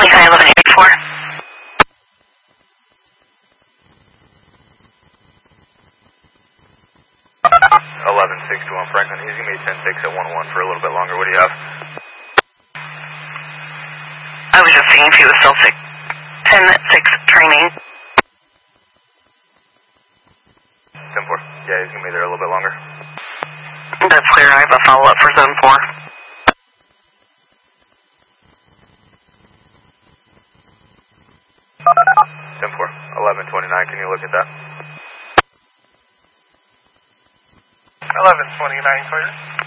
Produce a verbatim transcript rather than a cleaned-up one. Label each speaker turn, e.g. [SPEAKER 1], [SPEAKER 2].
[SPEAKER 1] Lehigh eleven eighty-four.
[SPEAKER 2] eleven sixty-one Franklin, he's going to be ten six at one oh one for a little bit longer. What do you have?
[SPEAKER 1] I was just seeing if he was still sick. ten six training.
[SPEAKER 2] ten four, yeah, he's going to be there a little bit longer.
[SPEAKER 1] That's clear. I have a follow-up for zone four.
[SPEAKER 2] ten four, eleven twenty-nine, can you look at that?
[SPEAKER 3] eleven twenty-nine, clear.